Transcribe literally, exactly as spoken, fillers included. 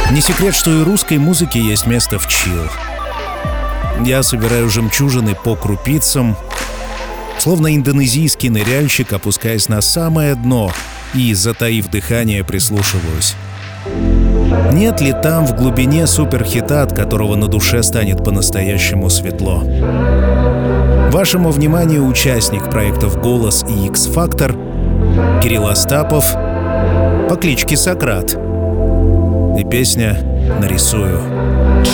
Не секрет, что и русской музыке есть место в чилл. Я собираю жемчужины по крупицам, словно индонезийский ныряльщик, опускаясь на самое дно и, затаив дыхание, прислушиваюсь. Нет ли там в глубине суперхита, от которого на душе станет по-настоящему светло? Вашему вниманию участник проектов «Голос» и «Икс-Фактор» Кирилл Остапов по кличке Сократ и песня «Нарисую».